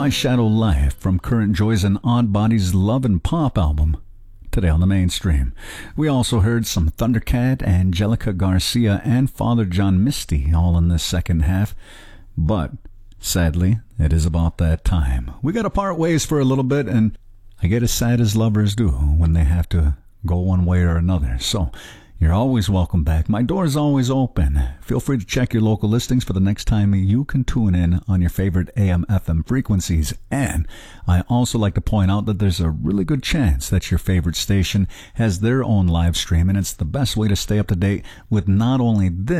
My Shadow Life from Current Joys and Odd Bodies' Love and Pop album. Today on the mainstream. We also heard some Thundercat, Angelica Garcia, and Father John Misty all in this second half. But, sadly, it is about that time. We gotta part ways for a little bit, and I get as sad as lovers do when they have to go one way or another. So, you're always welcome back. My door is always open. Feel free to check your local listings for the next time you can tune in on your favorite AM/FM frequencies. And I also like to point out that there's a really good chance that your favorite station has their own live stream, and it's the best way to stay up to date with not only this,